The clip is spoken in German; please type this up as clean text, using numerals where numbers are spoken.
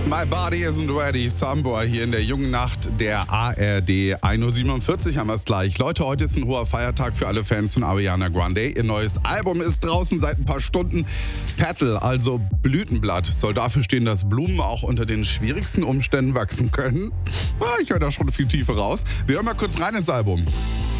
My Body Isn't Ready, Sambor hier in der jungen Nacht der ARD. 1.47 Uhr haben wir es gleich. Leute, heute ist ein hoher Feiertag für alle Fans von Ariana Grande. Ihr neues Album ist draußen seit ein paar Stunden. Petal, also Blütenblatt, soll dafür stehen, dass Blumen auch unter den schwierigsten Umständen wachsen können. Ich höre da schon viel tiefer raus. Wir hören mal kurz rein ins Album.